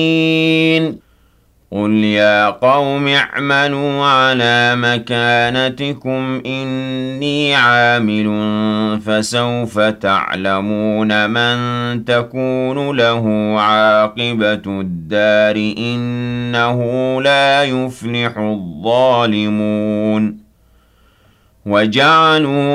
قُلْ يَا قَوْمِ اعْمَلُوا عَلَىٰ مَكَانَتِكُمْ إِنِّي عَامِلٌ ۖ فَسَوْفَ تَعْلَمُونَ مَن تَكُونُ لَهُ عَاقِبَةُ الدَّارِ ۗ إِنَّهُ لَا يُفْلِحُ الظَّالِمُونَ